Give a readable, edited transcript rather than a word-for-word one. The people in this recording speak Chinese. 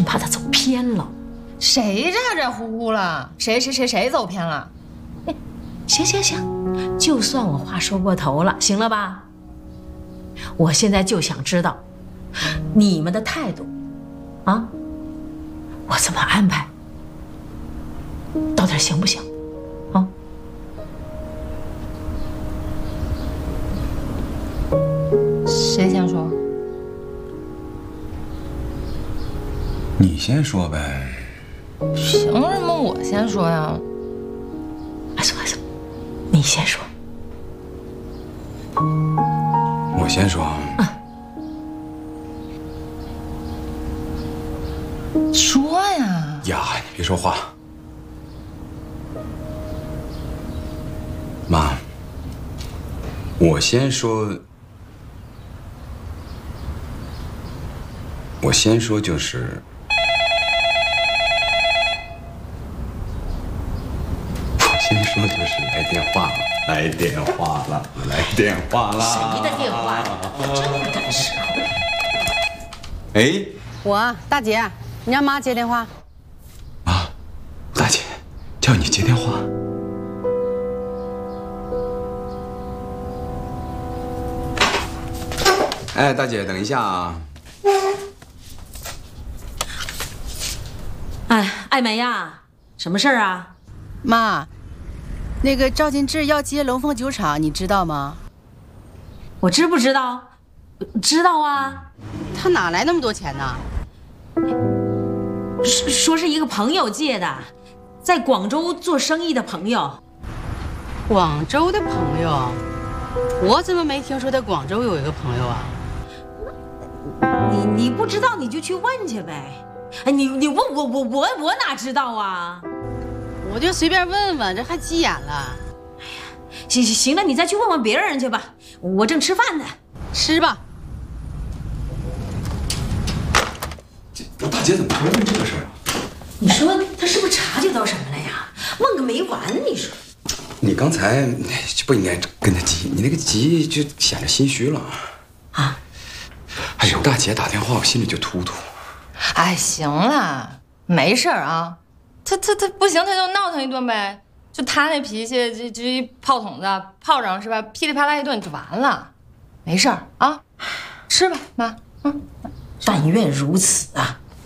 怕他走偏了。 谁咋咋呼呼了？谁走偏了？ 行，就算我话说过头了，行了吧？我现在就想知道你们的态度啊，我怎么安排，到底行不行啊？ 谁先说？ 你先说呗。 凭什么我先说呀？ 爱说，你先说。 我先说。 说呀！ 呀，你别说话。妈，我先说就是。先说就是来电话了。谁的电话？ 真不赶时候。 哎， 我大姐，你让妈接电话。 啊，大姐，叫你接电话。哎，大姐，等一下啊。 哎，艾梅呀，什么事儿啊？ 妈，那个赵金志要接龙凤酒厂，你知道吗？ 我知不知道？知道啊。 他哪来那么多钱呢？ 说是一个朋友借的，在广州做生意的朋友。 广州的朋友？我怎么没听说在广州有一个朋友啊？ 你不知道你就去问去呗。哎，你问我哪知道啊？ 我就随便问问，这还急眼了。 哎呀，行了，你再去问问别人去吧。我正吃饭呢。 吃吧。 大姐怎么会问这个事儿啊？ 你说他是不是察觉到什么了呀？问个没完，你说。 你刚才就不应该跟他急，你那个急就显得心虚了。 啊？ 哎呦，大姐打电话我心里就突突。 哎，行了，没事儿啊。他不行，他就闹腾一顿呗。就他那脾气，这一炮筒子炮仗是吧？噼里啪啦一顿就完了，没事儿啊。吃吧，妈。 但愿如此啊。